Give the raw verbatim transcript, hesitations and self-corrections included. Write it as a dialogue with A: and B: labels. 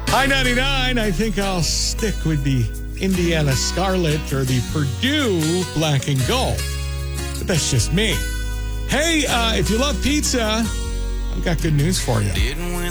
A: I ninety-nine, I think I'll stick with the Indiana Scarlet or the Purdue Black and Gold. But that's just me. Hey, uh, if you love pizza, I've got good news for you.